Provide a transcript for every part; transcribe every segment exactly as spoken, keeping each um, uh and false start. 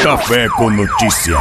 Café com Notícia.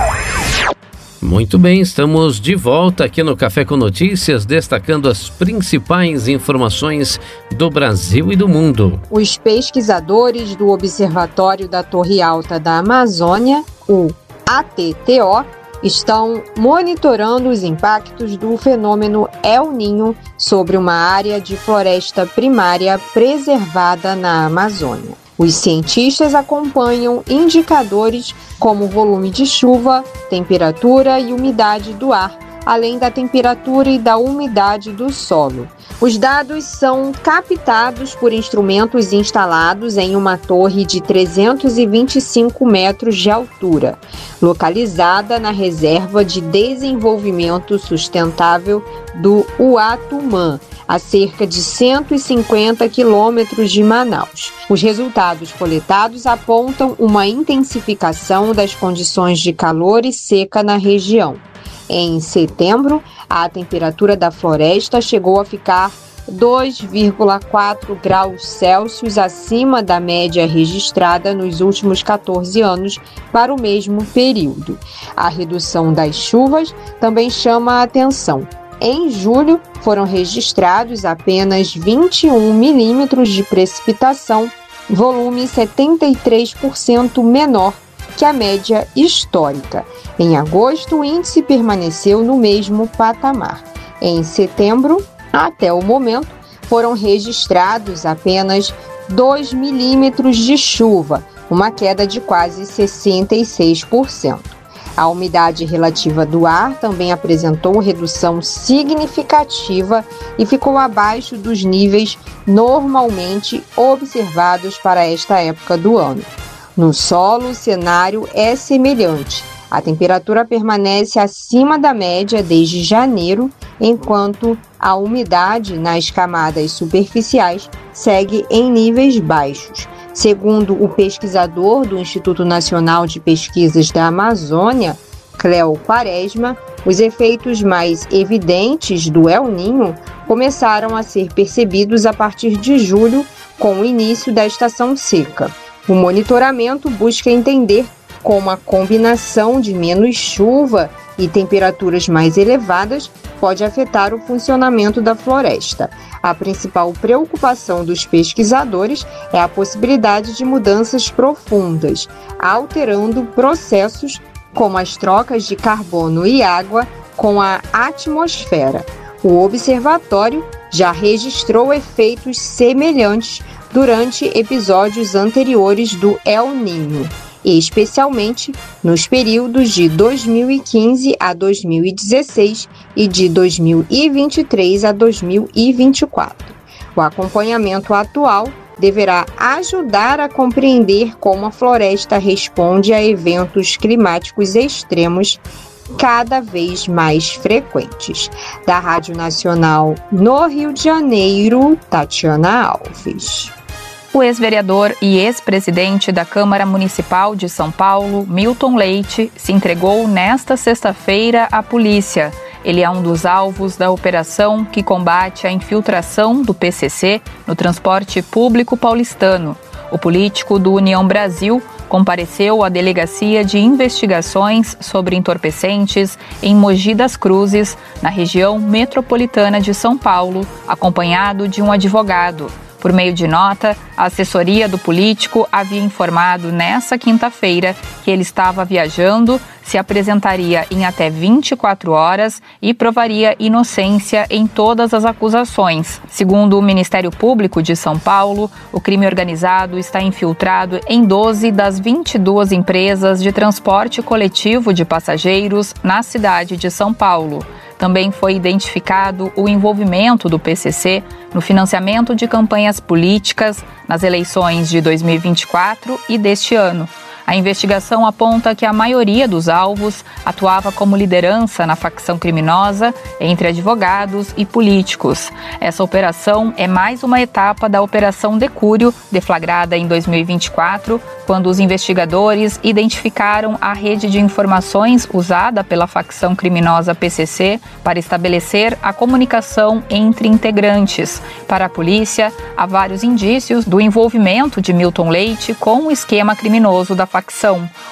Muito bem, estamos de volta aqui no Café com Notícias, destacando as principais informações do Brasil e do mundo. Os pesquisadores do Observatório da Torre Alta da Amazônia, o A T T O, estão monitorando os impactos do fenômeno El Niño sobre uma área de floresta primária preservada na Amazônia. Os cientistas acompanham indicadores como volume de chuva, temperatura e umidade do ar, além da temperatura e da umidade do solo. Os dados são captados por instrumentos instalados em uma torre de trezentos e vinte e cinco metros de altura, localizada na Reserva de Desenvolvimento Sustentável do Uatumã, a cerca de cento e cinquenta quilômetros de Manaus. Os resultados coletados apontam uma intensificação das condições de calor e seca na região. Em setembro, a temperatura da floresta chegou a ficar dois vírgula quatro graus Celsius acima da média registrada nos últimos quatorze anos para o mesmo período. A redução das chuvas também chama a atenção. Em julho, foram registrados apenas vinte e um milímetros de precipitação, volume setenta e três por cento menor que a média histórica. Em agosto, o índice permaneceu no mesmo patamar. Em setembro, até o momento, foram registrados apenas dois milímetros de chuva, uma queda de quase sessenta e seis por cento. A umidade relativa do ar também apresentou redução significativa e ficou abaixo dos níveis normalmente observados para esta época do ano. No solo, o cenário é semelhante. A temperatura permanece acima da média desde janeiro, enquanto a umidade nas camadas superficiais segue em níveis baixos. Segundo o pesquisador do Instituto Nacional de Pesquisas da Amazônia, Cléo Quaresma, os efeitos mais evidentes do El Niño começaram a ser percebidos a partir de julho, com o início da estação seca. O monitoramento busca entender como a combinação de menos chuva e temperaturas mais elevadas pode afetar o funcionamento da floresta. A principal preocupação dos pesquisadores é a possibilidade de mudanças profundas, alterando processos como as trocas de carbono e água com a atmosfera. O observatório já registrou efeitos semelhantes durante episódios anteriores do El Niño, especialmente nos períodos de dois mil e quinze a dois mil e dezesseis e de dois mil e vinte e três a dois mil e vinte e quatro. O acompanhamento atual deverá ajudar a compreender como a floresta responde a eventos climáticos extremos cada vez mais frequentes. Da Rádio Nacional no Rio de Janeiro, Tatiana Alves. O ex-vereador e ex-presidente da Câmara Municipal de São Paulo, Milton Leite, se entregou nesta sexta-feira à polícia. Ele é um dos alvos da operação que combate a infiltração do P C C no transporte público paulistano. O político do União Brasil compareceu à Delegacia de Investigações sobre Entorpecentes em Mogi das Cruzes, na região metropolitana de São Paulo, acompanhado de um advogado. Por meio de nota, a assessoria do político havia informado nesta quinta-feira que ele estava viajando, se apresentaria em até vinte e quatro horas e provaria inocência em todas as acusações. Segundo o Ministério Público de São Paulo, o crime organizado está infiltrado em doze das vinte e duas empresas de transporte coletivo de passageiros na cidade de São Paulo. Também foi identificado o envolvimento do P C C no financiamento de campanhas políticas nas eleições de dois mil e vinte e quatro e deste ano. A investigação aponta que a maioria dos alvos atuava como liderança na facção criminosa entre advogados e políticos. Essa operação é mais uma etapa da Operação Decúrio, deflagrada em dois mil e vinte e quatro, quando os investigadores identificaram a rede de informações usada pela facção criminosa P C C para estabelecer a comunicação entre integrantes. Para a polícia, há vários indícios do envolvimento de Milton Leite com o esquema criminoso da facção.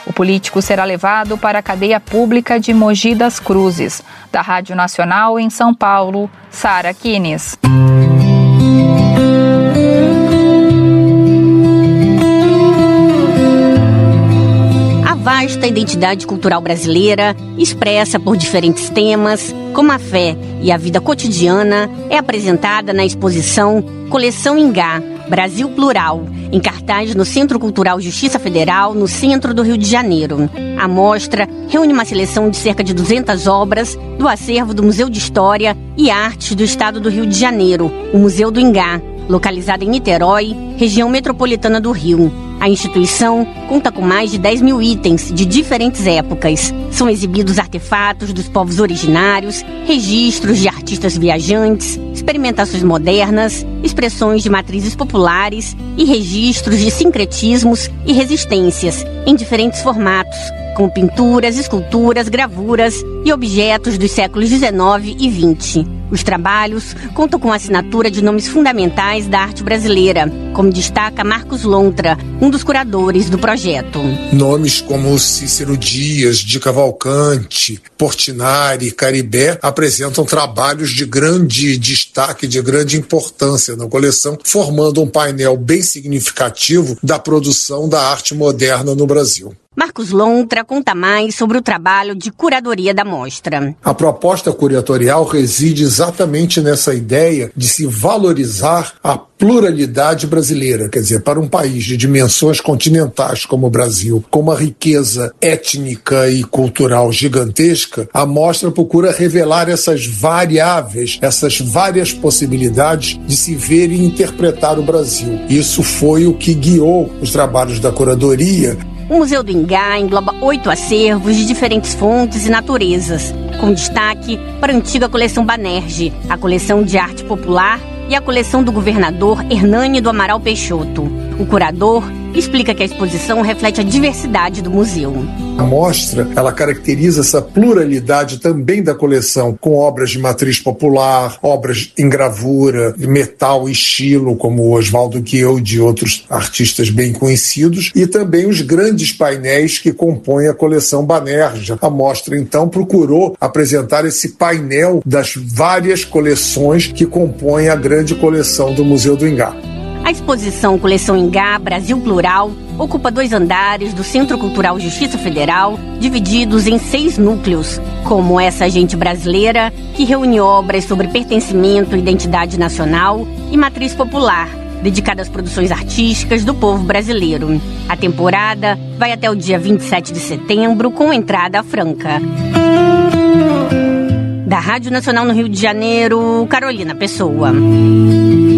O político será levado para a cadeia pública de Mogi das Cruzes. Da Rádio Nacional em São Paulo, Sara Kines. Vasta identidade cultural brasileira, expressa por diferentes temas, como a fé e a vida cotidiana, é apresentada na exposição Coleção Ingá, Brasil Plural, em cartaz no Centro Cultural Justiça Federal, no centro do Rio de Janeiro. A mostra reúne uma seleção de cerca de duzentas obras do acervo do Museu de História e Artes do Estado do Rio de Janeiro, o Museu do Ingá, localizado em Niterói, região metropolitana do Rio. A instituição conta com mais de dez mil itens de diferentes épocas. São exibidos artefatos dos povos originários, registros de artistas viajantes, experimentações modernas, expressões de matrizes populares e registros de sincretismos e resistências em diferentes formatos, como pinturas, esculturas, gravuras e objetos dos séculos dezenove e vinte. Os trabalhos contam com a assinatura de nomes fundamentais da arte brasileira, como destaca Marcos Lontra, um dos curadores do projeto. Nomes como Cícero Dias, de Cavalcante, Portinari, Caribé apresentam trabalhos de grande destaque, de grande importância na coleção, formando um painel bem significativo da produção da arte moderna no Brasil. Marcos Lontra conta mais sobre o trabalho de curadoria da mostra. A proposta curatorial reside exatamente nessa ideia de se valorizar a pluralidade brasileira, quer dizer, para um país de dimensões continentais como o Brasil, com uma riqueza étnica e cultural gigantesca, a mostra procura revelar essas variáveis, essas várias possibilidades de se ver e interpretar o Brasil. Isso foi o que guiou os trabalhos da curadoria. O Museu do Ingá engloba oito acervos de diferentes fontes e naturezas, com destaque para a antiga coleção Banerjee, a coleção de arte popular e a coleção do governador Hernani do Amaral Peixoto. O curador explica que a exposição reflete a diversidade do museu. A mostra, ela caracteriza essa pluralidade também da coleção, com obras de matriz popular, obras em gravura, metal e estilo, como o Oswaldo Guild e outros artistas bem conhecidos, e também os grandes painéis que compõem a coleção Banerjee. A mostra, então, procurou apresentar esse painel das várias coleções que compõem a grande coleção do Museu do Ingá. A exposição Coleção Ingá, Brasil Plural, ocupa dois andares do Centro Cultural Justiça Federal, divididos em seis núcleos, como essa gente brasileira, que reúne obras sobre pertencimento e identidade nacional, e matriz popular, dedicada às produções artísticas do povo brasileiro. A temporada vai até o dia vinte e sete de setembro, com entrada franca. Da Rádio Nacional no Rio de Janeiro, Carolina Pessoa.